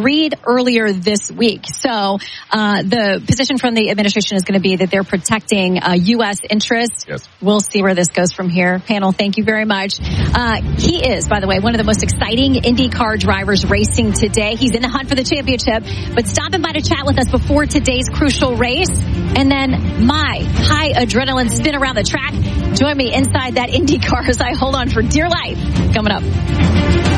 agreed earlier this week. So the position from the administration is going to be that they're protecting U.S. interests. Yes. We'll see where this goes from here. Panel, thank you very much. He is, by the way, one of the most exciting IndyCar drivers racing today. He's in the hunt for the championship, but stopping by to chat with us before today's crucial race. And then my high adrenaline spin around the track. Join me inside that IndyCar as I hold on for dear life. Coming up.